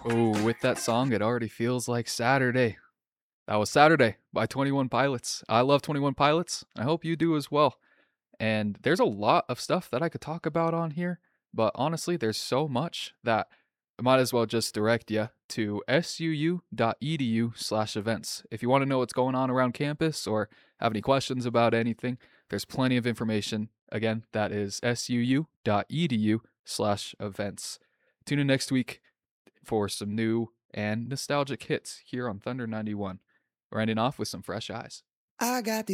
Oh, with that song, it already feels like Saturday. That was Saturday by 21 Pilots. I love 21 Pilots. I hope you do as well. And there's a lot of stuff that I could talk about on here, but honestly, there's so much that I might as well just direct you to suu.edu/events. If you want to know what's going on around campus or have any questions about anything, there's plenty of information. Again, that is suu.edu/events. Tune in next week for some new and nostalgic hits here on Thunder 91. We're ending off with some fresh eyes. I got